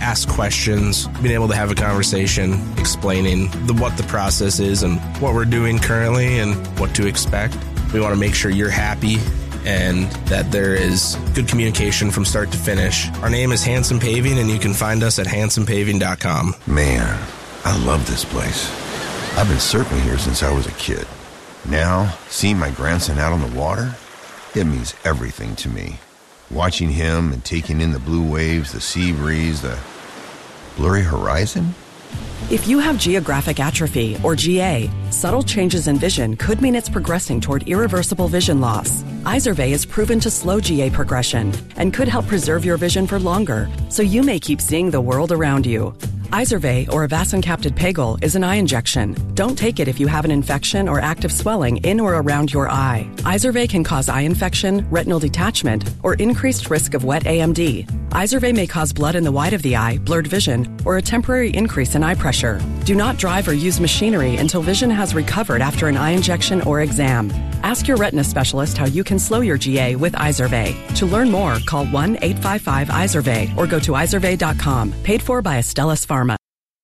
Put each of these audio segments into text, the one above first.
ask questions, being able to have a conversation, explaining what the process is and what we're doing currently and what to expect. We want to make sure you're happy and that there is good communication from start to finish. Our name is Hanson Paving, and you can find us at hansonpaving.com. Man, I love this place. I've been surfing here since I was a kid. Now, seeing my grandson out on the water, it means everything to me. Watching him and taking in the blue waves, the sea breeze, the blurry horizon. If you have geographic atrophy, or GA, subtle changes in vision could mean it's progressing toward irreversible vision loss. Izervay is proven to slow GA progression and could help preserve your vision for longer, so you may keep seeing the world around you. Izervay, or avacincaptad pegol, is an eye injection. Don't take it if you have an infection or active swelling in or around your eye. Izervay can cause eye infection, retinal detachment, or increased risk of wet AMD. Izervay may cause blood in the white of the eye, blurred vision, or a temporary increase in eye pressure. Do not drive or use machinery until vision has recovered after an eye injection or exam. Ask your retina specialist how you can slow your GA with Izervay. To learn more, call 1-855-IZERVAY or go to izervay.com. Paid for by Astellas Pharma.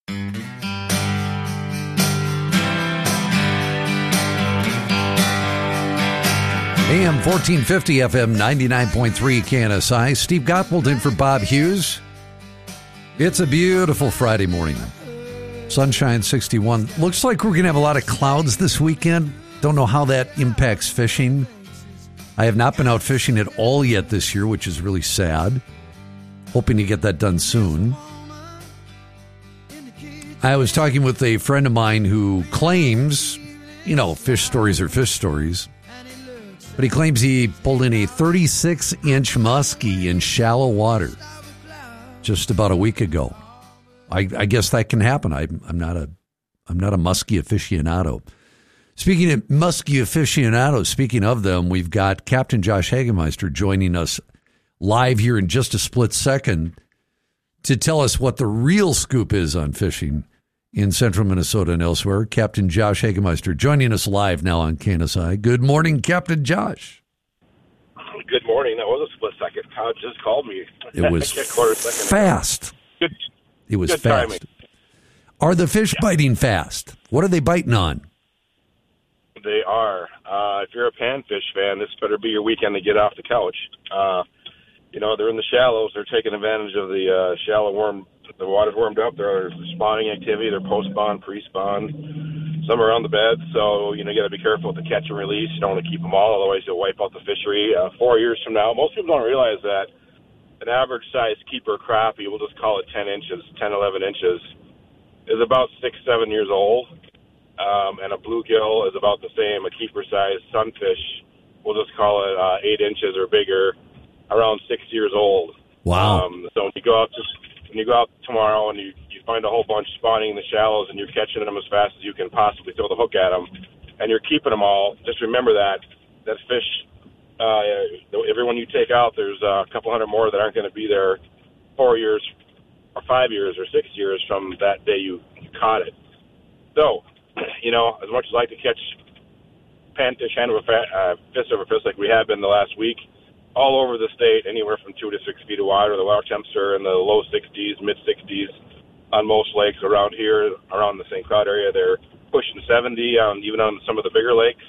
AM 1450, FM 99.3 KNSI. Steve Gottwald in for Bob Hughes. It's a beautiful Friday morning. Sunshine 61. Looks like we're going to have a lot of clouds this weekend. Don't know how that impacts fishing. I have not been out fishing at all yet this year, which is really sad. Hoping to get that done soon. I was talking with a friend of mine who claims, fish stories are fish stories. But he claims he pulled in a 36-inch muskie in shallow water just about a week ago. I guess that can happen. I'm not a muskie aficionado. Speaking of muskie aficionados, speaking of them, we've got Captain Josh Hagemeister joining us live here in just a split second to tell us what the real scoop is on fishing in central Minnesota and elsewhere. Captain Josh Hagemeister joining us live now on KNSI. Good morning, Captain Josh. Good morning. That was a split second. Todd just called me. It was fast. Good. It was good fast. Timing. Are the fish biting fast? What are they biting on? They are. If you're a panfish fan, this better be your weekend to get off the couch. They're in the shallows. They're taking advantage of the shallow worm. The water's warmed up. There's spawning activity. They're post-spawn, pre-spawn. Some are on the bed, so you got to be careful with the catch and release. You don't want to keep them all, otherwise you'll wipe out the fishery. 4 years from now, most people don't realize that an average size keeper crappie, we'll just call it 10 inches, 10, 11 inches, is about 6, 7 years old. And a bluegill is about the same. A keeper size sunfish, we'll just call it 8 inches or bigger, around 6 years old. Wow. So when you go out tomorrow and you find a whole bunch spawning in the shallows and you're catching them as fast as you can possibly throw the hook at them, and you're keeping them all, just remember that fish, everyone you take out, there's a couple hundred more that aren't going to be there 4 years or 5 years or 6 years from that day you caught it. So, as much as I like to catch panfish, hand over fist over fist like we have been the last week, all over the state, anywhere from 2 to 6 feet of water. The water temps are in the low 60s, mid 60s on most lakes around here, around the St. Cloud area. They're pushing 70, even on some of the bigger lakes.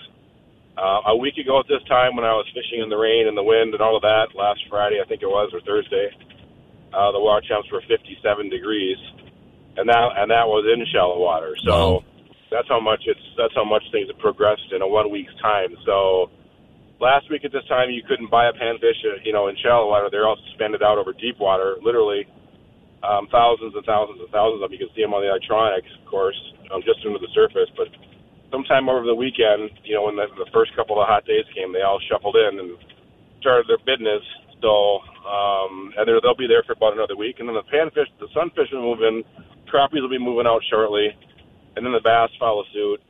A week ago at this time, when I was fishing in the rain and the wind and all of that, last Friday, I think it was, or Thursday, the water temps were 57 degrees, and that was in shallow water. So wow. that's how much things have progressed in a 1 week's time. So last week at this time, you couldn't buy a panfish, in shallow water. They're all suspended out over deep water, literally thousands and thousands and thousands of them. You can see them on the electronics, of course, just under the surface. But sometime over the weekend, when the first couple of hot days came, they all shuffled in and started their business. So, and they'll be there for about another week. And then the panfish, the sunfish will move in. Crappies will be moving out shortly. And then the bass follow suit.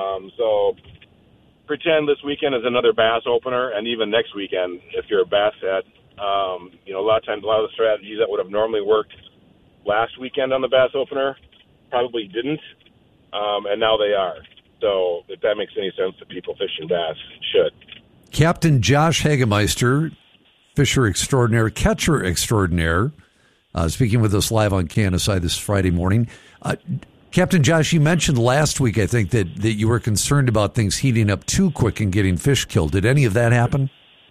So pretend this weekend is another bass opener, and even next weekend, if you're a bass head. A lot of times, a lot of the strategies that would have normally worked last weekend on the bass opener probably didn't, and now they are. So if that makes any sense to people fishing bass, it should. Captain Josh Hagemeister, fisher extraordinaire, catcher extraordinaire, speaking with us live on KNSI this Friday morning. Captain Josh, you mentioned last week, I think, that you were concerned about things heating up too quick and getting fish killed. Did any of that happen?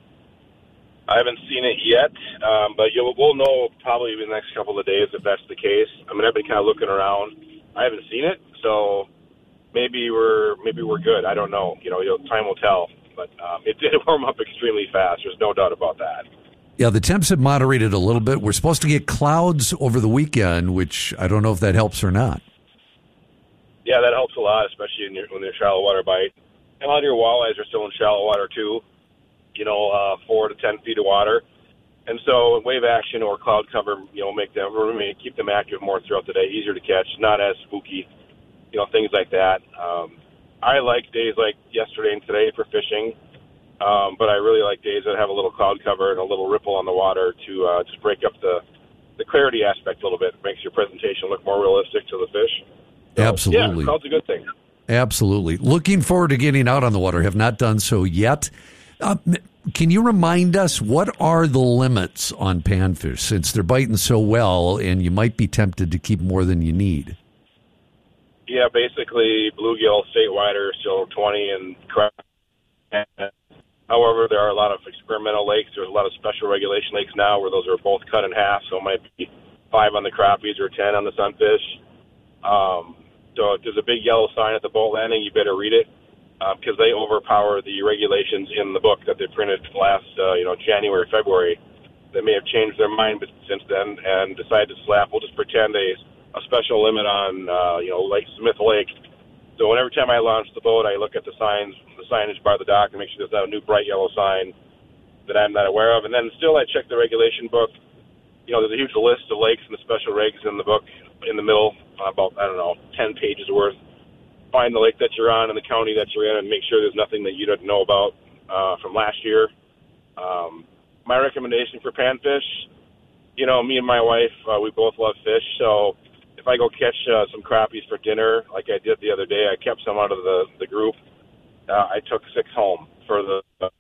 I haven't seen it yet, but we'll know probably in the next couple of days if that's the case. I mean, I've been kind of looking around. I haven't seen it, so maybe we're good. I don't know. Time will tell. But it did warm up extremely fast. There's no doubt about that. Yeah, the temps have moderated a little bit. We're supposed to get clouds over the weekend, which I don't know if that helps or not. Yeah, that helps a lot, especially when they're shallow water bite. And a lot of your walleyes are still in shallow water, too, 4 to 10 feet of water. And so wave action or cloud cover, keep them active more throughout the day, easier to catch, not as spooky, things like that. I like days like yesterday and today for fishing, but I really like days that have a little cloud cover and a little ripple on the water to just break up the clarity aspect a little bit. It makes your presentation look more realistic to the fish. So, absolutely. Yeah, cloud's a good thing. Absolutely. Looking forward to getting out on the water. Have not done so yet. Can you remind us, what are the limits on panfish, since they're biting so well and you might be tempted to keep more than you need? Yeah, basically bluegill statewide are still 20 and crap. However, there are a lot of experimental lakes. There's a lot of special regulation lakes now where those are both cut in half, so it might be 5 on the crappies or 10 on the sunfish. So if there's a big yellow sign at the boat landing, you better read it because they overpower the regulations in the book that they printed last January, February. They may have changed their mind since then and decided to slap. We'll just pretend a special limit on Lake Smith Lake. So every time I launch the boat, I look at the signage by the dock and make sure there's not a new bright yellow sign that I'm not aware of. And then still I check the regulation book. There's a huge list of lakes and the special regs in the book in the middle, about 10 pages worth. Find the lake that you're on and the county that you're in and make sure there's nothing that you don't know about from last year. My recommendation for panfish, me and my wife, we both love fish, so if I go catch some crappies for dinner, like I did the other day, I kept some out of the group. I took 6 home for the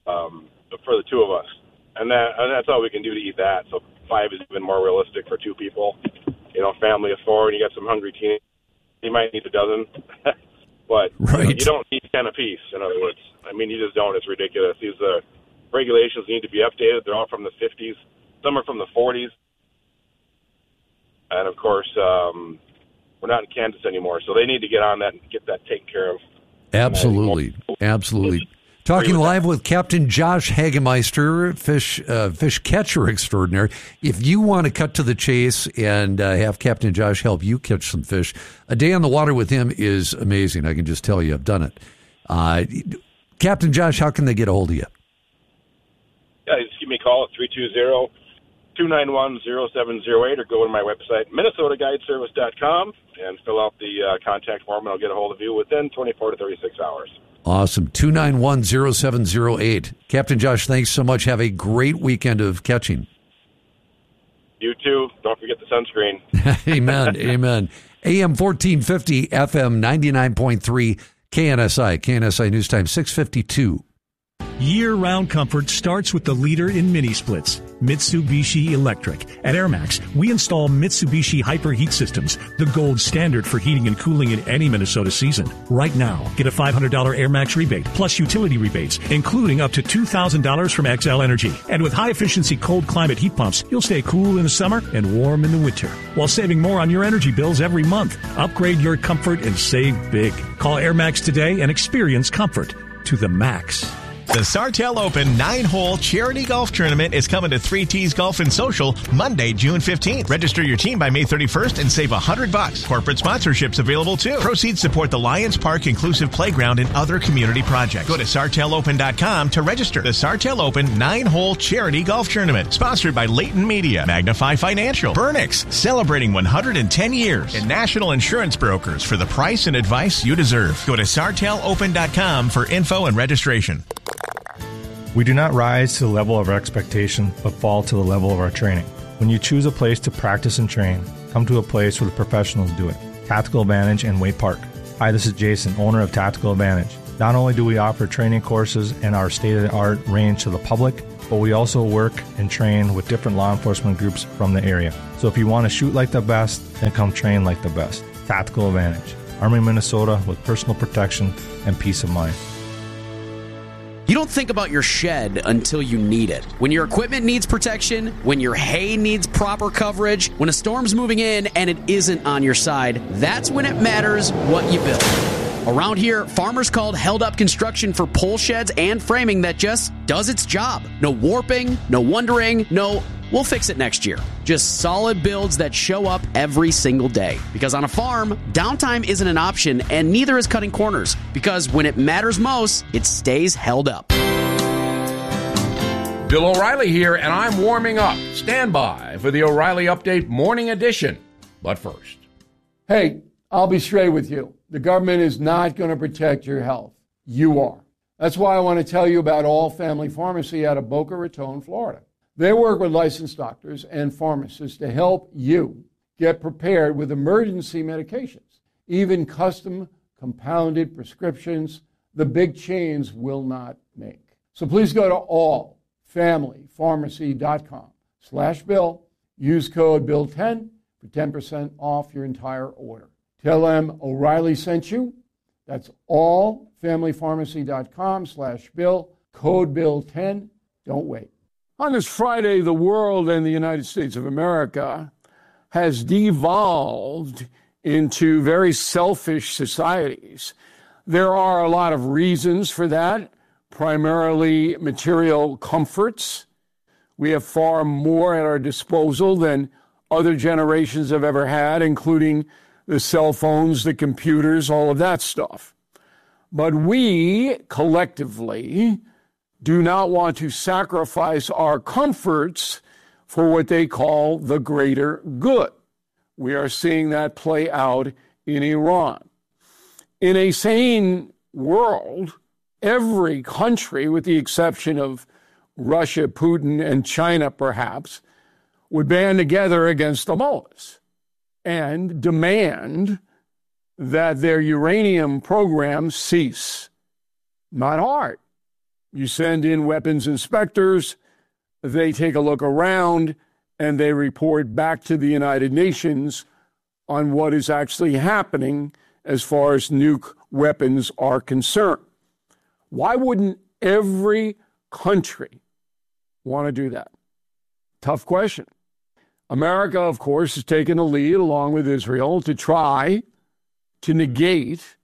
2 of us, and that's all we can do to eat that. So 5 is even more realistic for 2 people. Family of 4, and you got some hungry teenagers. You might need a dozen, but right. You don't need 10 apiece. In other words, I mean, you just don't. It's ridiculous. These regulations need to be updated. They're all from the 50s. Some are from the 40s. And, of course, we're not in Kansas anymore, so they need to get on that and get that taken care of. Absolutely. Absolutely. Talking live with Captain Josh Hagemeister, fish catcher extraordinary. If you want to cut to the chase and have Captain Josh help you catch some fish, a day on the water with him is amazing. I can just tell you, I've done it. Captain Josh, how can they get a hold of you? Yeah, just give me a call at 320-291-0708 or go to my website, minnesotaguideservice.com, and fill out the contact form, and I'll get a hold of you within 24 to 36 hours. Awesome. 291-0708. Captain Josh, thanks so much. Have a great weekend of catching. You too. Don't forget the sunscreen. Amen. Amen. AM 1450, FM 99.3, KNSI. KNSI News Time 6:52. Year-round comfort starts with the leader in mini-splits, Mitsubishi Electric. At AirMax, we install Mitsubishi Hyper Heat Systems, the gold standard for heating and cooling in any Minnesota season. Right now, get a $500 AirMax rebate, plus utility rebates, including up to $2,000 from XL Energy. And with high-efficiency cold climate heat pumps, you'll stay cool in the summer and warm in the winter, while saving more on your energy bills every month. Upgrade your comfort and save big. Call AirMax today and experience comfort to the max. The Sartell Open 9-hole charity golf tournament is coming to 3T's Golf and Social Monday, June 15th. Register your team by May 31st and save $100. Corporate sponsorships available too. Proceeds support the Lions Park Inclusive Playground and other community projects. Go to SartellOpen.com to register. The Sartell Open 9-hole charity golf tournament, sponsored by Leighton Media, Magnify Financial, Burnix, celebrating 110 years, and National Insurance Brokers for the price and advice you deserve. Go to SartellOpen.com for info and registration. We do not rise to the level of our expectation, but fall to the level of our training. When you choose a place to practice and train, come to a place where the professionals do it. Tactical Advantage in Way Park. Hi, this is Jason, owner of Tactical Advantage. Not only do we offer training courses and our state-of-the-art range to the public, but we also work and train with different law enforcement groups from the area. So if you want to shoot like the best, then come train like the best. Tactical Advantage. Army Minnesota with personal protection and peace of mind. You don't think about your shed until you need it. When your equipment needs protection, when your hay needs proper coverage, when a storm's moving in and it isn't on your side, that's when it matters what you build. Around here, Farmers called Held Up Construction for pole sheds and framing that just does its job. No warping, no wondering, no, we'll fix it next year. Just solid builds that show up every single day. Because on a farm, downtime isn't an option, and neither is cutting corners. Because when it matters most, it stays held up. Bill O'Reilly here, and I'm warming up. Stand by for the O'Reilly Update Morning Edition. But first. Hey, I'll be straight with you. The government is not going to protect your health. You are. That's why I want to tell you about All Family Pharmacy out of Boca Raton, Florida. They work with licensed doctors and pharmacists to help you get prepared with emergency medications, even custom compounded prescriptions the big chains will not make. So please go to allfamilypharmacy.com/Bill. Use code BILL10 for 10% off your entire order. Tell them O'Reilly sent you. That's allfamilypharmacy.com/Bill. Code BILL10. Don't wait. On this Friday, the world and the United States of America has devolved into very selfish societies. There are a lot of reasons for that, primarily material comforts. We have far more at our disposal than other generations have ever had, including the cell phones, the computers, all of that stuff. But we collectively do not want to sacrifice our comforts for what they call the greater good. We are seeing that play out in Iran. In a sane world, every country, with the exception of Russia, Putin, and China perhaps, would band together against the mullahs and demand that their uranium program cease. Not hard. You send in weapons inspectors, they take a look around, and they report back to the United Nations on what is actually happening as far as nuke weapons are concerned. Why wouldn't every country want to do that? Tough question. America, of course, has taken the lead, along with Israel, to try to negate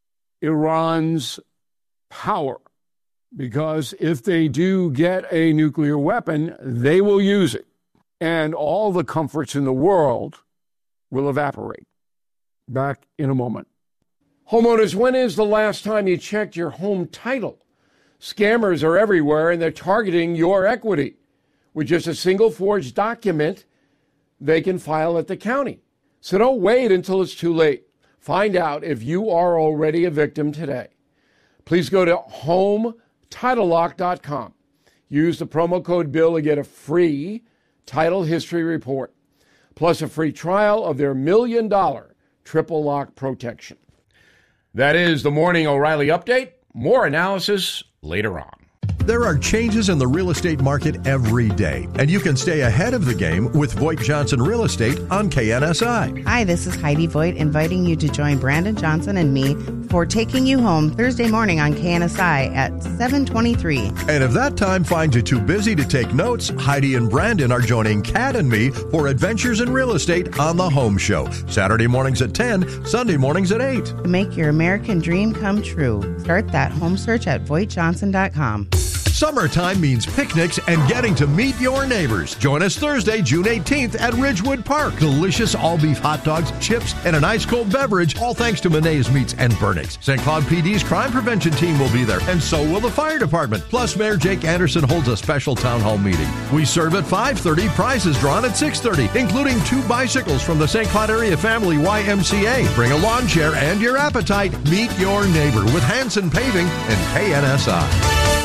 Iran's power. Because if they do get a nuclear weapon, they will use it. And all the comforts in the world will evaporate. Back in a moment. Homeowners, when is the last time you checked your home title? Scammers are everywhere, and they're targeting your equity. With just a single forged document, they can file at the county. So don't wait until it's too late. Find out if you are already a victim today. Please go to HomeTitleLock.com. Use the promo code BILL to get a free title history report, plus a free trial of their $1 million triple lock protection. That is the Morning O'Reilly Update. More analysis later on. There are changes in the real estate market every day, and you can stay ahead of the game with Voigt Johnson Real Estate on KNSI. Hi, this is Heidi Voigt, inviting you to join Brandon Johnson and me for Taking You Home Thursday morning on KNSI at 7:23. And if that time finds you too busy to take notes, Heidi and Brandon are joining Kat and me for Adventures in Real Estate on The Home Show. Saturday mornings at 10, Sunday mornings at 8. To make your American dream come true, start that home search at VoigtJohnson.com. Summertime means picnics and getting to meet your neighbors. Join us Thursday, June 18th at Ridgewood Park. Delicious all-beef hot dogs, chips, and an ice-cold beverage, all thanks to Monet's Meats and Burnix. St. Cloud PD's crime prevention team will be there, and so will the fire department. Plus, Mayor Jake Anderson holds a special town hall meeting. We serve at 5:30, prizes drawn at 6:30, including 2 bicycles from the St. Cloud Area Family YMCA. Bring a lawn chair and your appetite. Meet your neighbor with Hanson Paving and KNSI.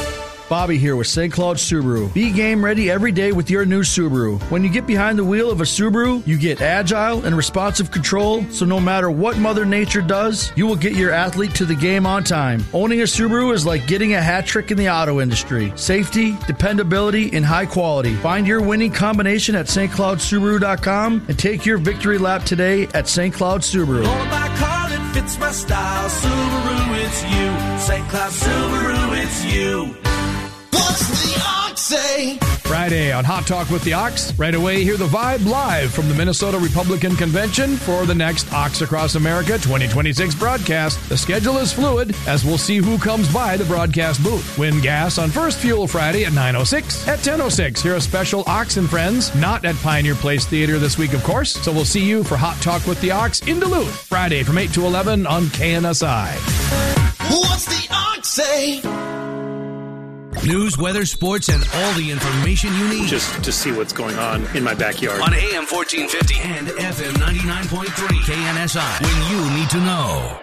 Bobby here with St. Cloud Subaru. Be game ready every day with your new Subaru. When you get behind the wheel of a Subaru, you get agile and responsive control, so no matter what Mother Nature does, you will get your athlete to the game on time. Owning a Subaru is like getting a hat trick in the auto industry. Safety, dependability, and high quality. Find your winning combination at stcloudsubaru.com and take your victory lap today at St. Cloud Subaru. All my car that fits my style. Subaru, it's you. St. Cloud Subaru, it's you. What's the Ox say? Friday on Hot Talk with the Ox. Right away, hear the vibe live from the Minnesota Republican Convention for the next Ox Across America 2026 broadcast. The schedule is fluid, as we'll see who comes by the broadcast booth. Win gas on First Fuel Friday at 9:06. At 10:06, hear a special Ox and Friends, not at Pioneer Place Theater this week, of course. So we'll see you for Hot Talk with the Ox in Duluth, Friday from 8 to 11 on KNSI. What's the Ox say? News, weather, sports, and all the information you need. Just to see what's going on in my backyard. On AM 1450 and FM 99.3 KNSI. When you need to know.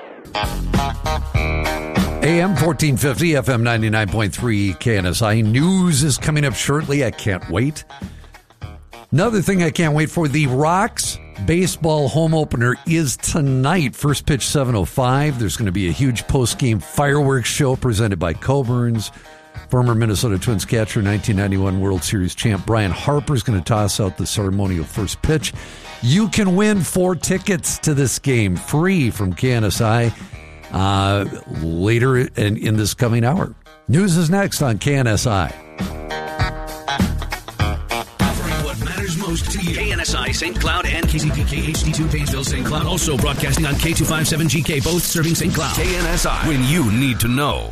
AM 1450, FM 99.3 KNSI. News is coming up shortly. I can't wait. Another thing I can't wait for, the Rocks baseball home opener is tonight. First pitch 7:05. There's going to be a huge post-game fireworks show presented by Coburn's. Former Minnesota Twins catcher, 1991 World Series champ Brian Harper is going to toss out the ceremonial first pitch. You can win 4 tickets to this game, free from KNSI, later in this coming hour. News is next on KNSI. Offering what matters most to you. KNSI St. Cloud and KZPK HD2 Painesville St. Cloud. Also broadcasting on K257GK, both serving St. Cloud. KNSI, when you need to know.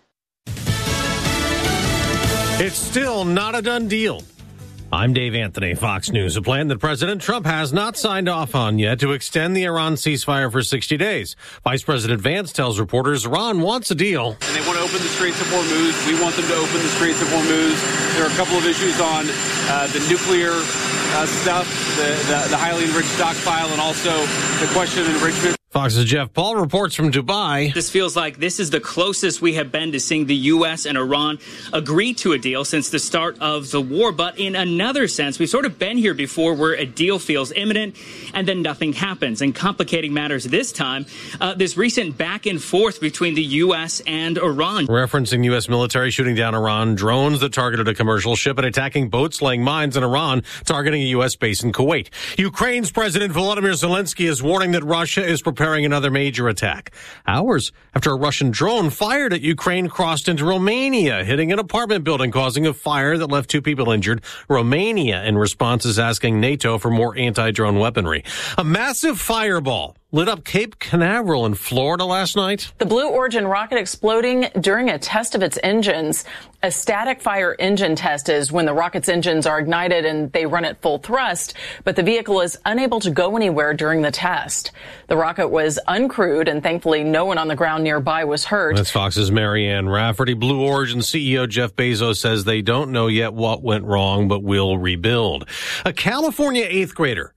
It's still not a done deal. I'm Dave Anthony, Fox News. A plan that President Trump has not signed off on yet to extend the Iran ceasefire for 60 days. Vice President Vance tells reporters Iran wants a deal. And they want to open the Straits of Hormuz. We want them to open the Straits of Hormuz. There are a couple of issues on the nuclear stuff, the highly enriched stockpile, and also the question of enrichment. Fox's Jeff Paul reports from Dubai. This feels like this is the closest we have been to seeing the U.S. and Iran agree to a deal since the start of the war. But in another sense, we've sort of been here before where a deal feels imminent and then nothing happens. And complicating matters this time, this recent back and forth between the U.S. and Iran. Referencing U.S. military shooting down Iran drones that targeted a commercial ship and attacking boats laying mines in Iran, targeting a U.S. base in Kuwait. Ukraine's President Volodymyr Zelensky is warning that Russia is preparing another major attack. Hours after a Russian drone fired at Ukraine crossed into Romania, hitting an apartment building, causing a fire that left 2 people injured. Romania, in response, is asking NATO for more anti-drone weaponry. A massive fireball lit up Cape Canaveral in Florida last night. The Blue Origin rocket exploding during a test of its engines. A static fire engine test is when the rocket's engines are ignited and they run at full thrust, but the vehicle is unable to go anywhere during the test. The rocket was uncrewed, and thankfully no one on the ground nearby was hurt. That's Fox's Marianne Rafferty. Blue Origin CEO Jeff Bezos says they don't know yet what went wrong, but will rebuild. A California 8th grader,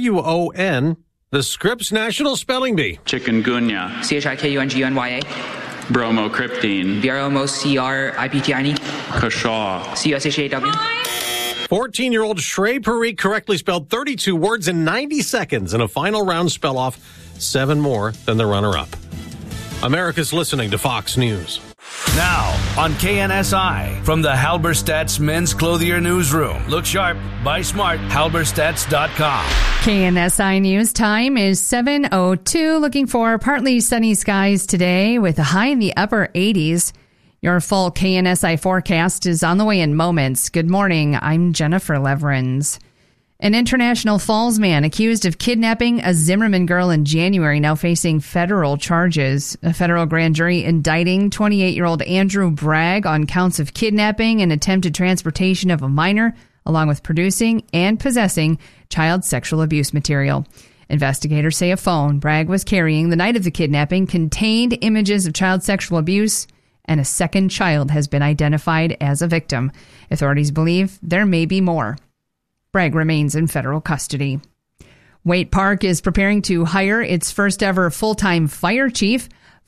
W-O-N, the Scripps National Spelling Bee. Chikungunya. CHIKUNGUNYA. Bromocryptine. BROMOCRIPTINE. Kashaw. CUSHAW. 14-year-old Shrey Parikh correctly spelled 32 words in 90 seconds in a final round spell-off, 7 more than the runner-up. America's listening to Fox News. Now, on KNSI, from the Halberstadt's Men's Clothier Newsroom. Look sharp, buy smart, halberstadts.com. KNSI News time is 7:02. Looking for partly sunny skies today with a high in the upper 80s. Your full KNSI forecast is on the way in moments. Good morning, I'm Jennifer Leverins. An International Falls man accused of kidnapping a Zimmerman girl in January now facing federal charges. A federal grand jury indicting 28-year-old Andrew Bragg on counts of kidnapping and attempted transportation of a minor, along with producing and possessing child sexual abuse material. Investigators say a phone Bragg was carrying the night of the kidnapping contained images of child sexual abuse, and a second child has been identified as a victim. Authorities believe there may be more. Bragg remains in federal custody. Waite Park is preparing to hire its first ever full-time fire chief.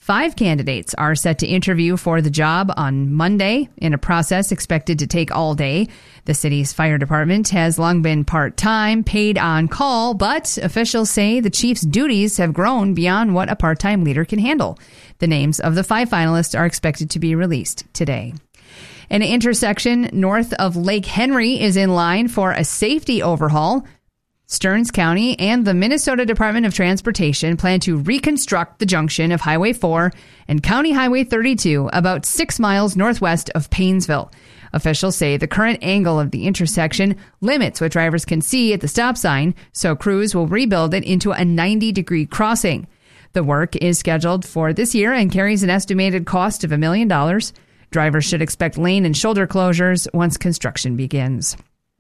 5 candidates are set to interview for the job on Monday in a process expected to take all day. The city's fire department has long been part-time, paid on call, but officials say the chief's duties have grown beyond what a part-time leader can handle. The names of the 5 finalists are expected to be released today. An intersection north of Lake Henry is in line for a safety overhaul. Stearns County and the Minnesota Department of Transportation plan to reconstruct the junction of Highway 4 and County Highway 32 about 6 miles northwest of Paynesville. Officials say the current angle of the intersection limits what drivers can see at the stop sign, so crews will rebuild it into a 90-degree crossing. The work is scheduled for this year and carries an estimated cost of $1 million. Drivers should expect lane and shoulder closures once construction begins.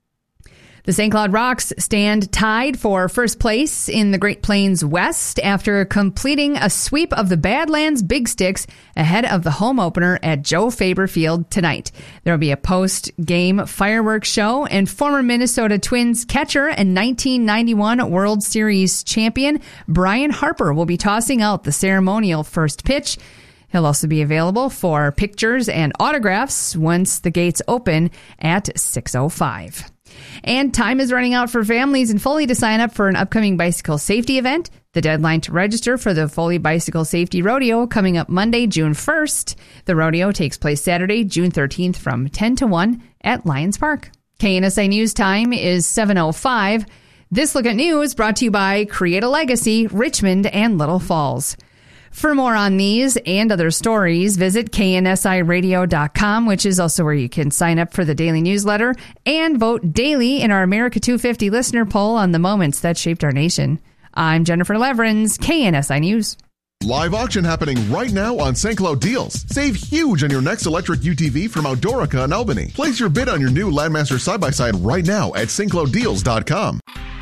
The St. Cloud Rocks stand tied for first place in the Great Plains West after completing a sweep of the Badlands Big Sticks ahead of the home opener at Joe Faber Field tonight. There will be a post-game fireworks show, and former Minnesota Twins catcher and 1991 World Series champion Brian Harper will be tossing out the ceremonial first pitch. He'll also be available for pictures and autographs once the gates open at 6:05. And time is running out for families in Foley to sign up for an upcoming bicycle safety event. The deadline to register for the Foley Bicycle Safety Rodeo coming up Monday, June 1st. The rodeo takes place Saturday, June 13th from 10 to 1 at Lions Park. KNSI News time is 7:05. This Look at News brought to you by Create a Legacy, Richmond and Little Falls. For more on these and other stories, visit KNSIRadio.com, which is also where you can sign up for the daily newsletter and vote daily in our America 250 listener poll on the moments that shaped our nation. I'm Jennifer Leverins, KNSI News. Live auction happening right now on St. Cloud Deals. Save huge on your next electric UTV from Outdoorica and Albany. Place your bid on your new Landmaster side-by-side right now at stclouddeals.com.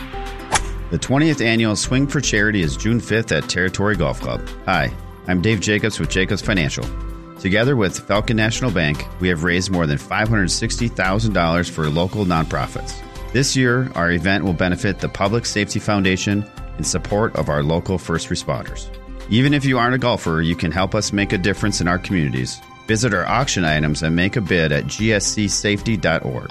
The 20th annual Swing for Charity is June 5th at Territory Golf Club. Hi, I'm Dave Jacobs with Jacobs Financial. Together with Falcon National Bank, we have raised more than $560,000 for local nonprofits. This year, our event will benefit the Public Safety Foundation in support of our local first responders. Even if you aren't a golfer, you can help us make a difference in our communities. Visit our auction items and make a bid at gscsafety.org.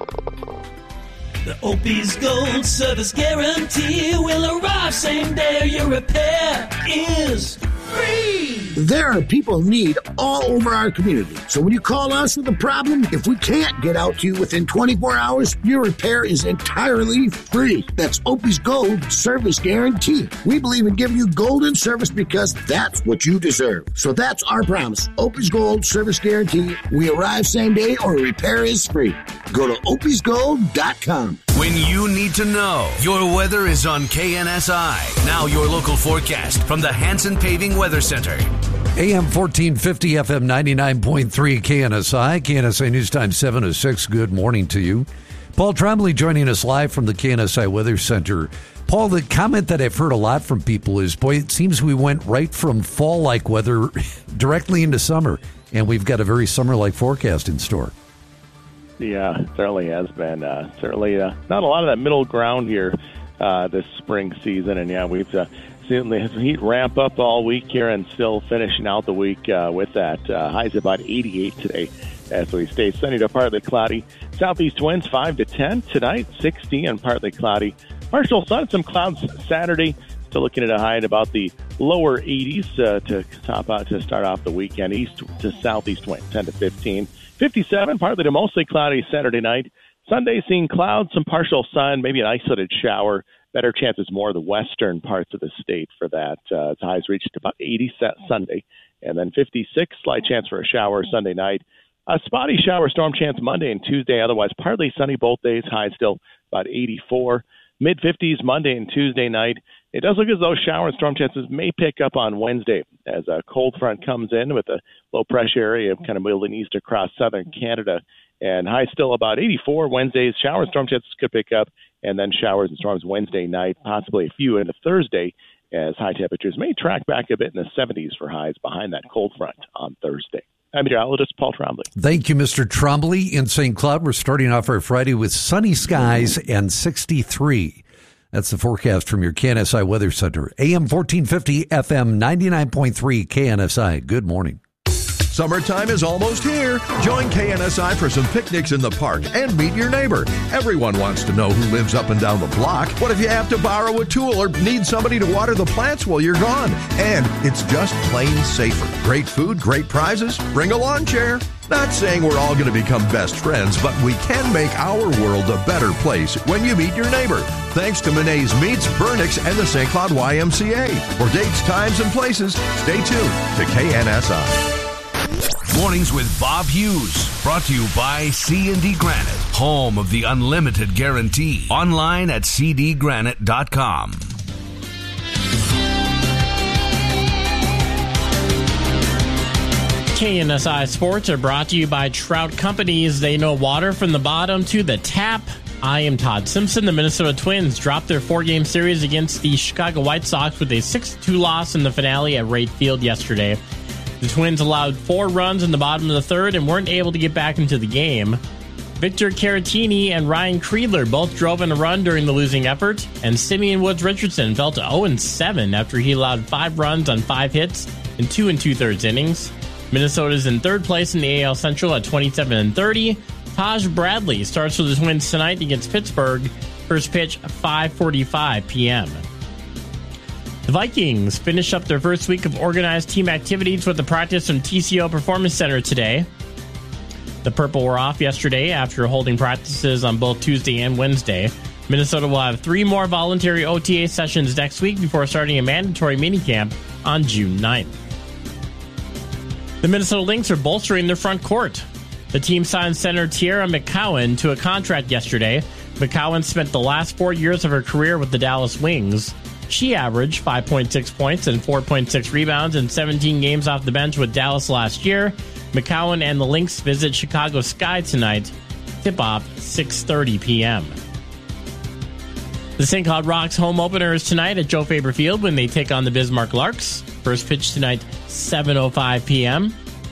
The Opie's Gold Service Guarantee will arrive same day your repair is free. There are people in need all over our community. So when you call us with a problem, if we can't get out to you within 24 hours, your repair is entirely free. That's Opie's Gold Service Guarantee. We believe in giving you golden service because that's what you deserve. So that's our promise. Opie's Gold Service Guarantee. We arrive same day or repair is free. Go to opiesgold.com. When you need to know, your weather is on KNSI. Now your local forecast from the Hanson Paving Weather Center. AM 1450, FM 99.3 KNSI. KNSI News Time 7:06. Good morning to you. Paul Trombley joining us live from the KNSI Weather Center. Paul, the comment that I've heard a lot from people is, boy, it seems we went right from fall-like weather directly into summer, and we've got a very summer-like forecast in store. Yeah, it certainly has been. Certainly not a lot of that middle ground here this spring season. And, yeah, we've seen the heat ramp up all week here and still finishing out the week with that. Highs about 88 today as we stay sunny to partly cloudy. Southeast winds 5 to 10 tonight, 60 and partly cloudy. Partial sun, some clouds Saturday. Still looking at a high at about the lower 80s to top out to start off the weekend. East to southeast wind 10 to 15. 57, partly to mostly cloudy Saturday night. Sunday, seeing clouds, some partial sun, maybe an isolated shower. Better chances more the western parts of the state for that. Highs reached about 80 Sunday. And then 56, slight chance for a shower Sunday night. A spotty shower storm chance Monday and Tuesday. Otherwise, partly sunny both days. High still about 84. Mid-50s Monday and Tuesday night. It does look as though shower and storm chances may pick up on Wednesday as a cold front comes in with a low-pressure area kind of moving east across southern Canada. And high still about 84. Wednesdays, shower and storm chances could pick up, and then showers and storms Wednesday night, possibly a few into Thursday, as high temperatures may track back a bit in the 70s for highs behind that cold front on Thursday. I'm meteorologist Paul Trombley. Thank you, Mr. Trombley. In St. Cloud, we're starting off our Friday with sunny skies and 63. That's the forecast from your KNSI Weather Center. AM 1450, FM 99.3 KNSI. Good morning. Summertime is almost here. Join KNSI for some picnics in the park and meet your neighbor. Everyone wants to know who lives up and down the block. What if you have to borrow a tool or need somebody to water the plants while you're gone? And it's just plain safer. Great food, great prizes. Bring a lawn chair. Not saying we're all going to become best friends, but we can make our world a better place when you meet your neighbor. Thanks to Monet's Meats, Burnix, and the St. Cloud YMCA. For dates, times, and places, stay tuned to KNSI. Mornings with Bob Hughes, brought to you by C&D Granite, home of the unlimited guarantee. Online at cdgranite.com. KNSI Sports are brought to you by Trout Companies. They know water from the bottom to the tap. I am Todd Simpson. The Minnesota Twins dropped their 4-game series against the Chicago White Sox with a 6-2 loss in the finale at Wright Field yesterday. The Twins allowed 4 runs in the bottom of the third and weren't able to get back into the game. Victor Caratini and Ryan Kreidler both drove in a run during the losing effort, and Simeon Woods Richardson fell to 0-7 after he allowed 5 runs on 5 hits in 2 2/3 innings. Minnesota's in third place in the AL Central at 27-30. Taj Bradley starts for the Twins tonight against Pittsburgh. First pitch, 5:45 p.m. The Vikings finish up their first week of organized team activities with a practice from TCO Performance Center today. The Purple were off yesterday after holding practices on both Tuesday and Wednesday. Minnesota will have 3 more voluntary OTA sessions next week before starting a mandatory minicamp on June 9th. The Minnesota Lynx are bolstering their front court. The team signed center Tierra McCowan to a contract yesterday. McCowan spent the last 4 years of her career with the Dallas Wings. She averaged 5.6 points and 4.6 rebounds in 17 games off the bench with Dallas last year. McCowan and the Lynx visit Chicago Sky tonight. Tip-off, 6:30 p.m. The St. Cloud Rocks home opener is tonight at Joe Faber Field when they take on the Bismarck Larks. First pitch tonight, 7:05 p.m.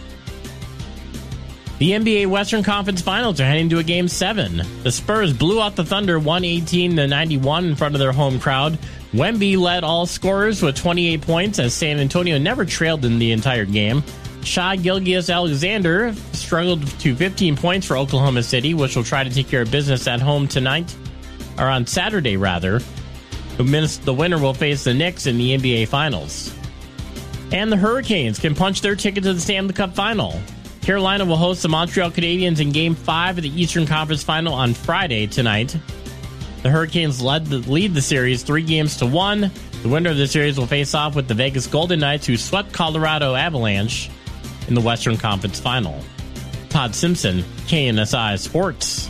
The NBA Western Conference Finals are heading to a Game 7. The Spurs blew out the Thunder 118-91 in front of their home crowd. Wemby led all scorers with 28 points as San Antonio never trailed in the entire game. Shai Gilgeous-Alexander struggled to 15 points for Oklahoma City, which will try to take care of business at home tonight, or on Saturday rather. The winner will face the Knicks in the NBA Finals. And the Hurricanes can punch their ticket to the Stanley Cup Final. Carolina will host the Montreal Canadiens in Game 5 of the Eastern Conference Final on Friday tonight. The Hurricanes lead the series 3-1. The winner of the series will face off with the Vegas Golden Knights, who swept Colorado Avalanche in the Western Conference Final. Todd Simpson, KNSI Sports.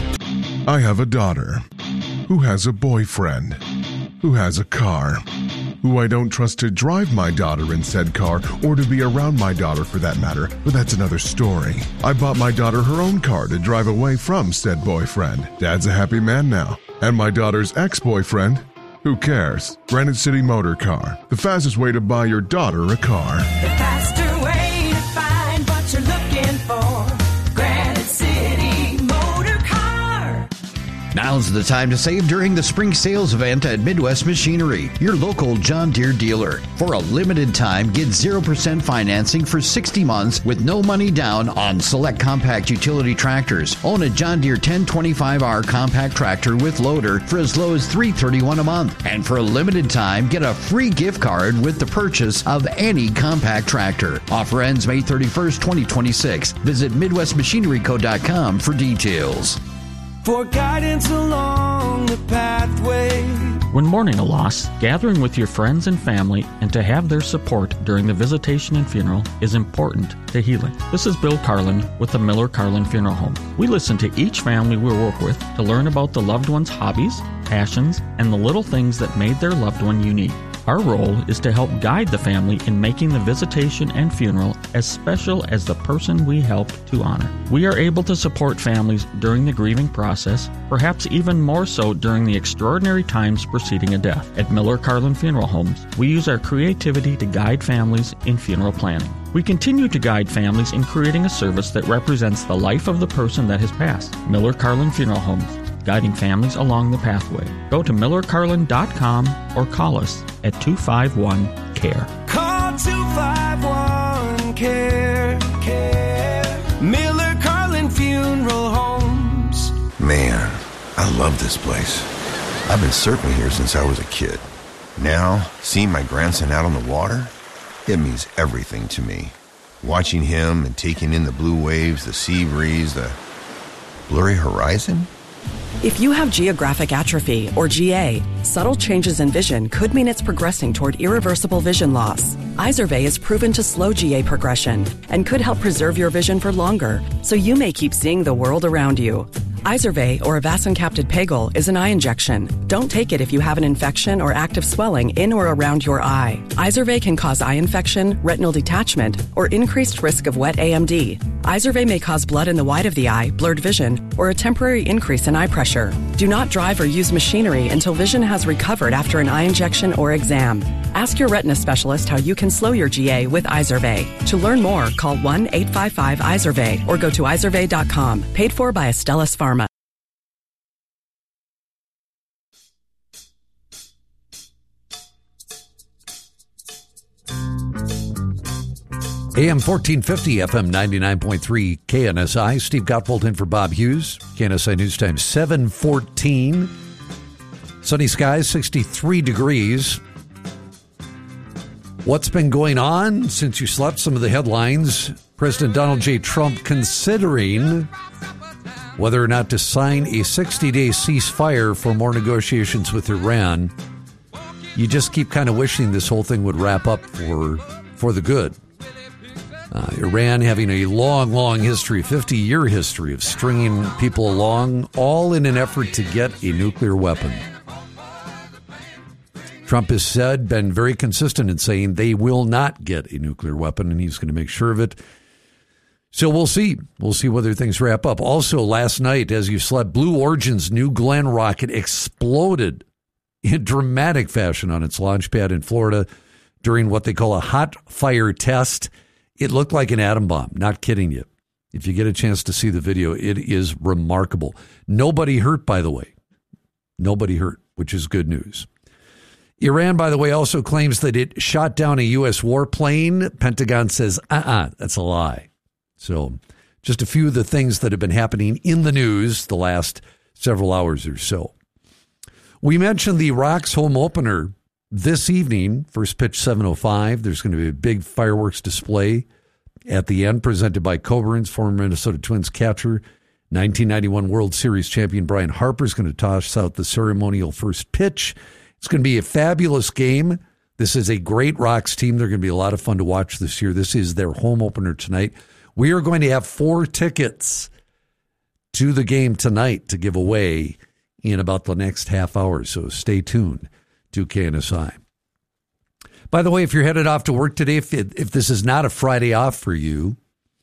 I have a daughter who has a boyfriend who has a car who I don't trust to drive my daughter in said car or to be around my daughter for that matter, but that's another story. I bought my daughter her own car to drive away from said boyfriend. Dad's a happy man now. And my daughter's ex-boyfriend? Who cares? Granite City Motor Car, the fastest way to buy your daughter a car. The faster way to find what you're looking for. Granite City Motor Car. Now's the time to save during the spring sales event at Midwest Machinery, your local John Deere dealer. For a limited time, get 0% financing for 60 months with no money down on select compact utility tractors. Own a John Deere 1025R compact tractor with loader for as low as $331 a month. And for a limited time, get a free gift card with the purchase of any compact tractor. Offer ends May 31st, 2026. Visit MidwestMachineryCo.com for details. For guidance along the pathway. When mourning a loss, gathering with your friends and family and to have their support during the visitation and funeral is important to healing. This is Bill Carlin with the Miller Carlin Funeral Home. We listen to each family we work with to learn about the loved one's hobbies, passions, and the little things that made their loved one unique. Our role is to help guide the family in making the visitation and funeral as special as the person we help to honor. We are able to support families during the grieving process, perhaps even more so during the extraordinary times preceding a death. At Miller Carlin Funeral Homes, we use our creativity to guide families in funeral planning. We continue to guide families in creating a service that represents the life of the person that has passed. Miller Carlin Funeral Homes, guiding families along the pathway. Go to MillerCarlin.com or call us at 251-CARE. Call 251-CARE. Miller Carlin Funeral Homes. Man, I love this place. I've been surfing here since I was a kid. Now, seeing my grandson out on the water, it means everything to me. Watching him and taking in the blue waves, the sea breeze, the blurry horizon. If you have geographic atrophy, or GA, subtle changes in vision could mean it's progressing toward irreversible vision loss. Izervay is proven to slow GA progression and could help preserve your vision for longer, so you may keep seeing the world around you. Izervay, or avacincaptad pegol, is an eye injection. Don't take it if you have an infection or active swelling in or around your eye. Izervay can cause eye infection, retinal detachment, or increased risk of wet AMD. Izervay may cause blood in the white of the eye, blurred vision, or a temporary increase in eye pressure. Do not drive or use machinery until vision has recovered after an eye injection or exam. Ask your retina specialist how you can slow your GA with Izervay. To learn more, call 1-855-IZERVAY or go to izervay.com. Paid for by Astellas Pharma. AM 1450, FM 99.3, KNSI. Steve Gottfold in for Bob Hughes. KNSI News Time 7:14. Sunny skies, 63 degrees. What's been going on since you slept? Some of the headlines. President Donald J. Trump considering whether or not to sign a 60-day ceasefire for more negotiations with Iran. You just keep kind of wishing this whole thing would wrap up for the good. Iran having a long history, 50-year history of stringing people along, all in an effort to get a nuclear weapon. Trump has been very consistent in saying they will not get a nuclear weapon, and he's going to make sure of it. So we'll see. We'll see whether things wrap up. Also, last night, as you slept, Blue Origin's New Glenn rocket exploded in dramatic fashion on its launch pad in Florida during what they call a hot fire test. It looked like an atom bomb. Not kidding you. If you get a chance to see the video, it is remarkable. Nobody hurt, by the way. Nobody hurt, which is good news. Iran, by the way, also claims that it shot down a U.S. warplane. Pentagon says, that's a lie. So just a few of the things that have been happening in the news the last several hours or so. We mentioned the Rocks home opener this evening, first pitch 7:05. There's going to be a big fireworks display at the end presented by Coburn's former Minnesota Twins catcher, 1991 World Series champion Brian Harper is going to toss out the ceremonial first pitch. It's going to be a fabulous game. This is a great Rocks team. They're going to be a lot of fun to watch this year. This is their home opener tonight. We are going to have 4 tickets to the game tonight to give away in about the next half hour. So stay tuned to KNSI. By the way, if you're headed off to work today, if this is not a Friday off for you,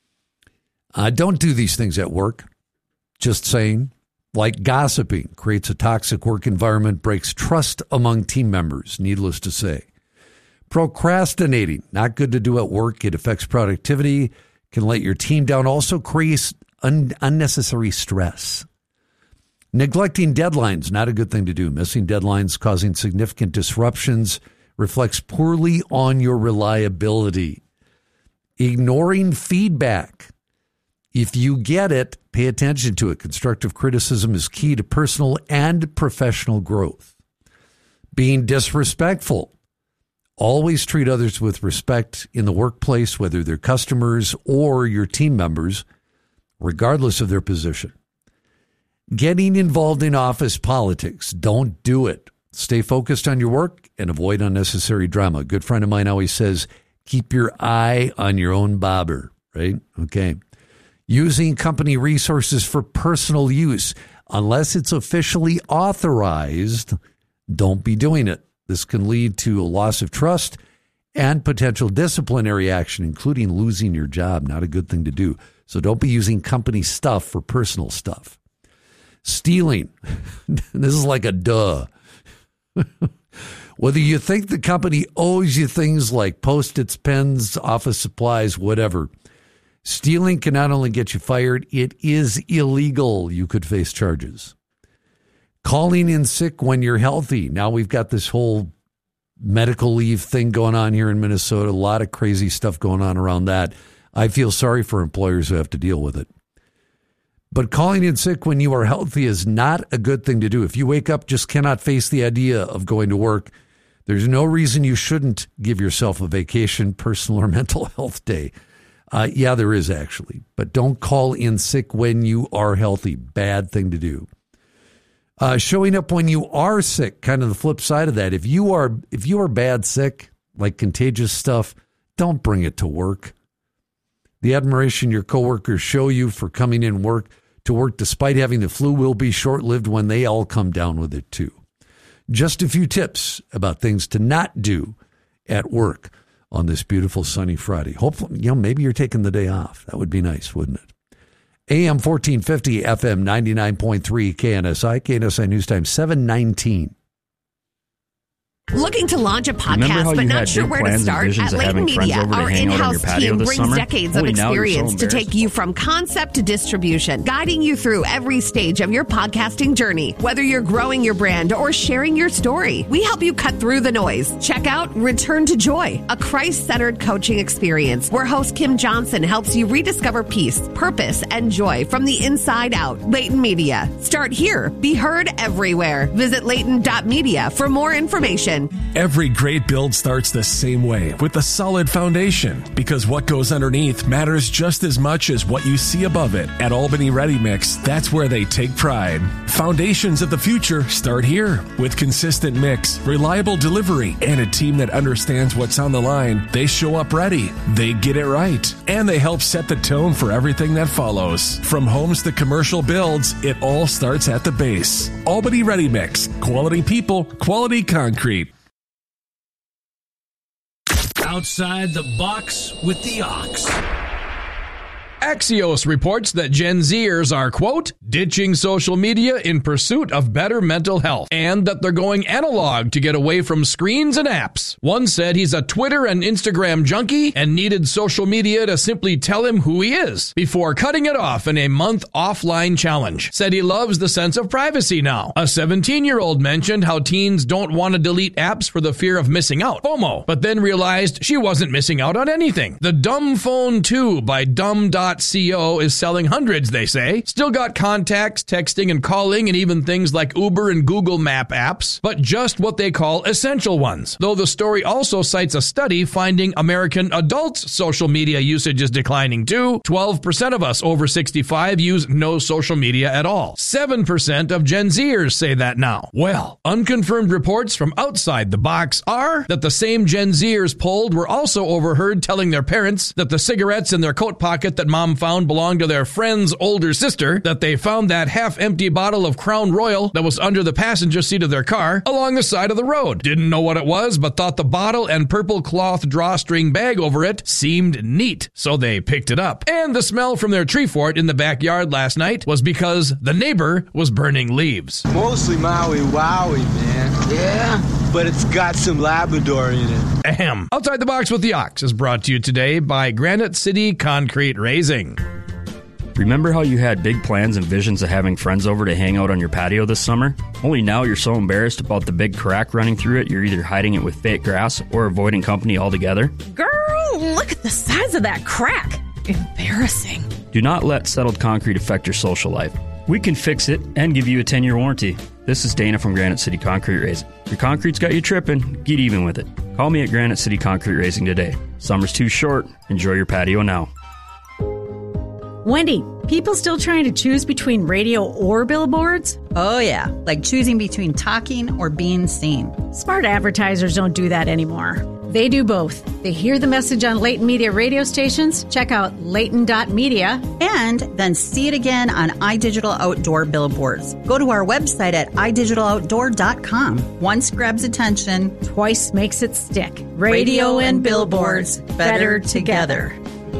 don't do these things at work. Just saying. Like gossiping creates a toxic work environment, breaks trust among team members, needless to say. Procrastinating, not good to do at work. It affects productivity, can let your team down, also creates unnecessary stress. Neglecting deadlines, not a good thing to do. Missing deadlines causing significant disruptions reflects poorly on your reliability. Ignoring feedback. If you get it, pay attention to it. Constructive criticism is key to personal and professional growth. Being disrespectful. Always treat others with respect in the workplace, whether they're customers or your team members, regardless of their position. Getting involved in office politics. Don't do it. Stay focused on your work and avoid unnecessary drama. A good friend of mine always says, keep your eye on your own bobber, right? Okay. Using company resources for personal use. Unless it's officially authorized, don't be doing it. This can lead to a loss of trust and potential disciplinary action, including losing your job. Not a good thing to do. So don't be using company stuff for personal stuff. Stealing. This is like a duh. Whether you think the company owes you things like Post-its, pens, office supplies, whatever, stealing can not only get you fired, it is illegal. You could face charges. Calling in sick when you're healthy. Now we've got this whole medical leave thing going on here in Minnesota. A lot of crazy stuff going on around that. I feel sorry for employers who have to deal with it. But calling in sick when you are healthy is not a good thing to do. If you wake up, just cannot face the idea of going to work, there's no reason you shouldn't give yourself a vacation, personal or mental health day. Yeah, there is actually. But don't call in sick when you are healthy. Bad thing to do. Showing up when you are sick, kind of the flip side of that. If you are bad sick, like contagious stuff, don't bring it to work. The admiration your coworkers show you for coming in to work despite having the flu will be short-lived when they all come down with it too. Just a few tips about things to not do at work on this beautiful sunny Friday. Hopefully, maybe you're taking the day off. That would be nice, wouldn't it? AM 1450, FM 99.3, KNSI. KNSI News Time 7:19. Looking to launch a podcast but not sure where to start? At Layton Media, our in-house team brings decades of experience to take you from concept to distribution, guiding you through every stage of your podcasting journey. Whether you're growing your brand or sharing your story, we help you cut through the noise. Check out Return to Joy, a Christ-centered coaching experience where host Kim Johnson helps you rediscover peace, purpose, and joy from the inside out. Layton Media. Start here. Be heard everywhere. Visit layton.media for more information. Every great build starts the same way, with a solid foundation, because what goes underneath matters just as much as what you see above it. At Albany Ready Mix, that's where they take pride. Foundations of the future start here. With consistent mix, reliable delivery, and a team that understands what's on the line, they show up ready, they get it right, and they help set the tone for everything that follows. From homes to commercial builds, it all starts at the base. Albany Ready Mix. Quality people, quality concrete. Outside the box with the Ox. Axios reports that Gen Zers are, quote, ditching social media in pursuit of better mental health, and that they're going analog to get away from screens and apps. One said he's a Twitter and Instagram junkie and needed social media to simply tell him who he is before cutting it off in a month offline challenge. Said he loves the sense of privacy now. A 17-year-old mentioned how teens don't want to delete apps for the fear of missing out, FOMO, but then realized she wasn't missing out on anything. The Dumb Phone 2 by Dumb.co is selling hundreds, they say. Still got contacts, texting, and calling, and even things like Uber and Google Map apps, but just what they call essential ones. Though the story also cites a study finding American adults' social media usage is declining too. 12% of us over 65 use no social media at all. 7% of Gen Zers say that now. Well, unconfirmed reports from outside the box are that the same Gen Zers polled were also overheard telling their parents that the cigarettes in their coat pocket that mom found belonged to their friend's older sister, that they found that half-empty bottle of Crown Royal that was under the passenger seat of their car along the side of the road. Didn't know what it was, but thought the bottle and purple cloth drawstring bag over it seemed neat, so they picked it up. And the smell from their tree fort in the backyard last night was because the neighbor was burning leaves. Mostly Maui Wowie, man. Yeah? But it's got some Labrador in it. Ahem. Outside the Box with the Ox is brought to you today by Granite City Concrete Raising. Remember how you had big plans and visions of having friends over to hang out on your patio this summer? Only now you're so embarrassed about the big crack running through it, you're either hiding it with fake grass or avoiding company altogether? Girl, look at the size of that crack. Embarrassing. Do not let settled concrete affect your social life. We can fix it and give you a 10-year warranty. This is Dana from Granite City Concrete Raising. Your concrete's got you tripping, get even with it. Call me at Granite City Concrete Raising today. Summer's too short. Enjoy your patio now. Wendy, people still trying to choose between radio or billboards? Oh yeah, like choosing between talking or being seen. Smart advertisers don't do that anymore. They do both. They hear the message on Layton Media radio stations, check out layton.media, and then see it again on iDigital Outdoor billboards. Go to our website at idigitaloutdoor.com. Once grabs attention, twice makes it stick. Radio and billboards, better together.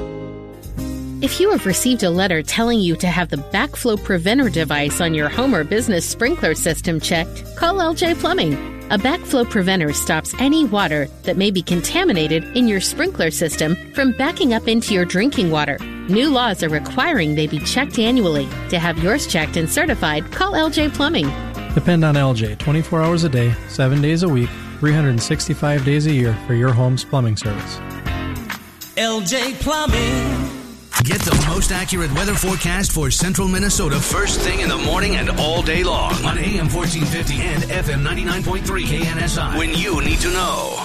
If you have received a letter telling you to have the backflow preventer device on your home or business sprinkler system checked, call LJ Plumbing. A backflow preventer stops any water that may be contaminated in your sprinkler system from backing up into your drinking water. New laws are requiring they be checked annually. To have yours checked and certified, call LJ Plumbing. Depend on LJ 24 hours a day, 7 days a week, 365 days a year for your home's plumbing service. LJ Plumbing. Get the most accurate weather forecast for central Minnesota first thing in the morning and all day long on AM 1450 and FM 99.3 KNSI. When you need to know.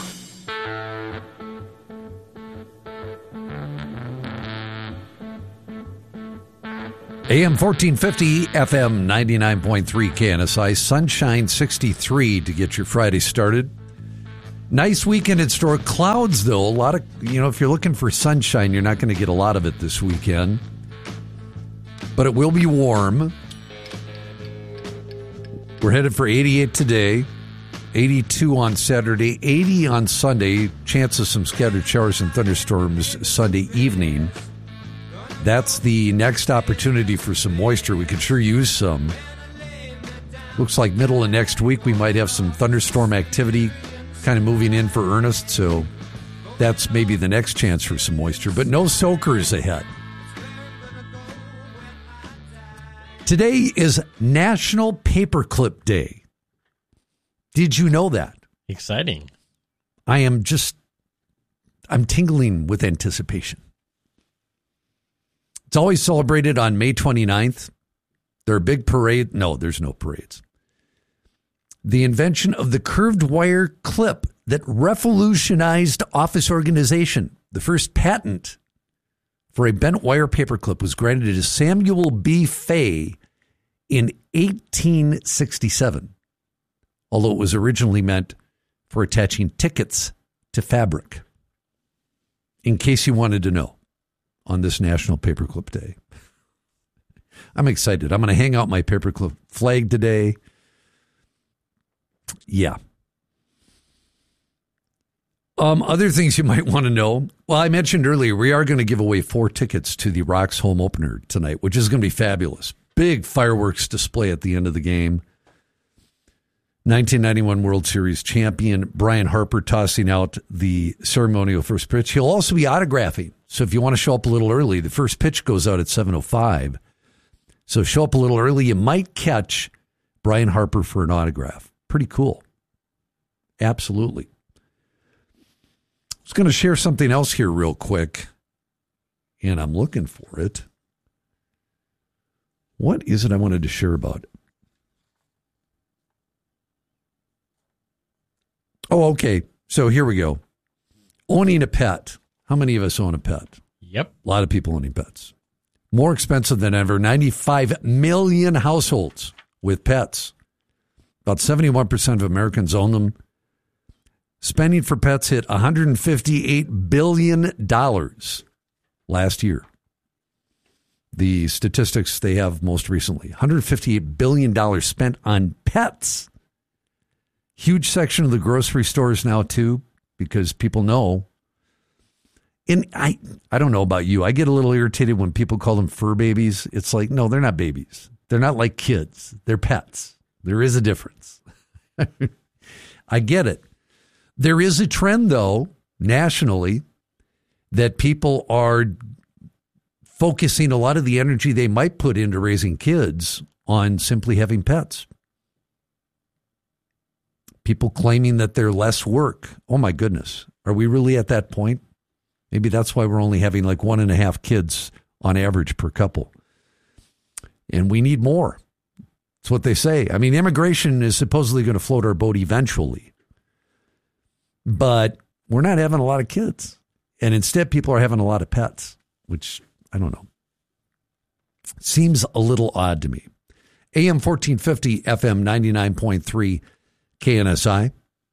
AM 1450, FM 99.3 KNSI, sunshine 63 to get your Friday started. Nice weekend in store. Clouds, though. A lot of, if you're looking for sunshine, you're not going to get a lot of it this weekend. But it will be warm. We're headed for 88 today, 82 on Saturday, 80 on Sunday. Chance of some scattered showers and thunderstorms Sunday evening. That's the next opportunity for some moisture. We could sure use some. Looks like middle of next week we might have some thunderstorm activity kind of moving in for earnest, so that's maybe the next chance for some moisture, but no soakers ahead. Today is National Paperclip Day. Did you know that? Exciting. I'm tingling with anticipation. It's always celebrated on May 29th. There are big parades. No, there's no parades. The invention of the curved wire clip that revolutionized office organization. The first patent for a bent wire paperclip was granted to Samuel B. Fay in 1867, although it was originally meant for attaching tickets to fabric. In case you wanted to know, on this National Paperclip Day. I'm excited. I'm going to hang out my paperclip flag today. Yeah. Other things you might want to know. Well, I mentioned earlier, we are going to give away 4 tickets to the Rocks home opener tonight, which is going to be fabulous. Big fireworks display at the end of the game. 1991 World Series champion Brian Harper tossing out the ceremonial first pitch. He'll also be autographing. So if you want to show up a little early, the first pitch goes out at 7:05. So show up a little early. You might catch Brian Harper for an autograph. Pretty cool. Absolutely. I was going to share something else here real quick, and I'm looking for it. What is it I wanted to share about? Oh, okay. So here we go. Owning a pet. How many of us own a pet? Yep. A lot of people owning pets. More expensive than ever. 95 million households with pets. About 71% of Americans own them. Spending for pets hit $158 billion last year. The statistics they have most recently. $158 billion spent on pets. Huge section of the grocery stores now, too, because people know. And I don't know about you. I get a little irritated when people call them fur babies. It's like, no, they're not babies. They're not like kids. They're pets. There is a difference. I get it. There is a trend, though, nationally, that people are focusing a lot of the energy they might put into raising kids on simply having pets. People claiming that they're less work. Oh, my goodness. Are we really at that point? Maybe that's why we're only having like 1.5 kids on average per couple. And we need more. That's what they say. I mean, immigration is supposedly going to float our boat eventually. But we're not having a lot of kids. And instead, people are having a lot of pets, which, I don't know, seems a little odd to me. AM 1450, FM 99.3, KNSI.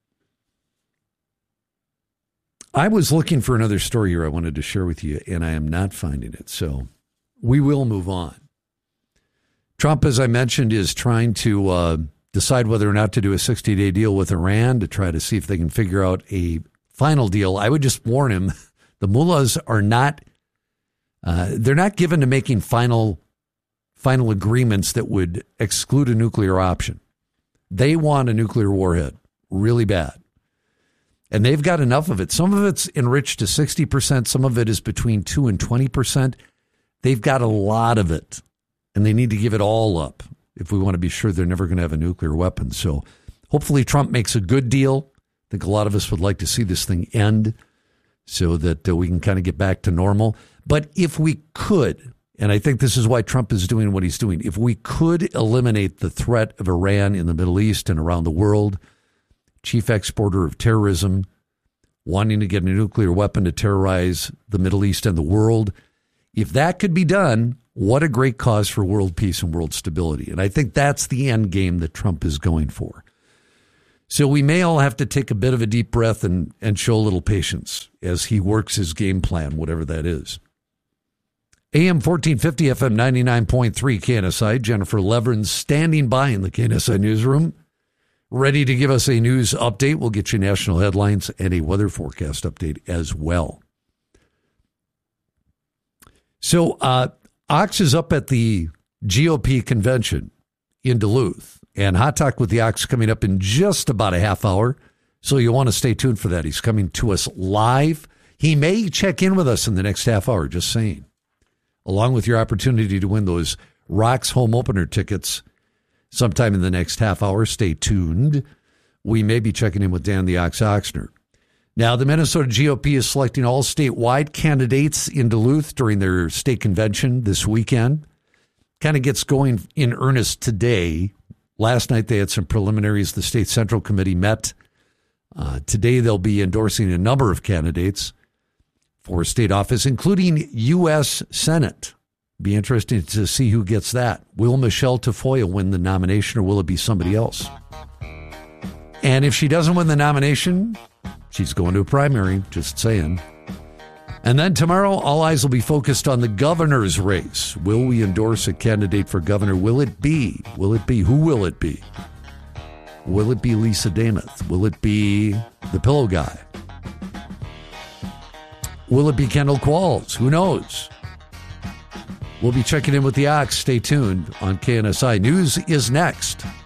I was looking for another story here I wanted to share with you, and I am not finding it. So we will move on. Trump, as I mentioned, is trying to decide whether or not to do a 60-day deal with Iran to try to see if they can figure out a final deal. I would just warn him, the mullahs are not, they're not given to making final agreements that would exclude a nuclear option. They want a nuclear warhead really bad. And they've got enough of it. Some of it's enriched to 60%. Some of it is between 2 and 20%. They've got a lot of it, and they need to give it all up if we want to be sure they're never going to have a nuclear weapon. So hopefully Trump makes a good deal. I think a lot of us would like to see this thing end so that we can kind of get back to normal. But if we could, and I think this is why Trump is doing what he's doing, if we could eliminate the threat of Iran in the Middle East and around the world, chief exporter of terrorism, wanting to get a nuclear weapon to terrorize the Middle East and the world, if that could be done, what a great cause for world peace and world stability. And I think that's the end game that Trump is going for. So we may all have to take a bit of a deep breath and show a little patience as he works his game plan, whatever that is. AM 1450, FM 99.3 KNSI. Jennifer Leveren's standing by in the KNSI newsroom, ready to give us a news update. We'll get you national headlines and a weather forecast update as well. So Ox is up at the GOP convention in Duluth, and Hot Talk with the Ox coming up in just about a half hour. So you'll want to stay tuned for that. He's coming to us live. He may check in with us in the next half hour, just saying, along with your opportunity to win those Rocks home opener tickets sometime in the next half hour. Stay tuned. We may be checking in with Dan the Ox Oxner. Now, the Minnesota GOP is selecting all statewide candidates in Duluth during their state convention this weekend. Kind of gets going in earnest today. Last night they had some preliminaries. The State Central Committee met. Today they'll be endorsing a number of candidates for state office, including U.S. Senate. Be interesting to see who gets that. Will Michelle Tafoya win the nomination, or will it be somebody else? And if she doesn't win the nomination, she's going to a primary, just saying. And then tomorrow, all eyes will be focused on the governor's race. Will we endorse a candidate for governor? Will it be? Who will it be? Will it be Lisa Damath? Will it be the Pillow Guy? Will it be Kendall Qualls? Who knows? We'll be checking in with the Ox. Stay tuned on KNSI. News is next.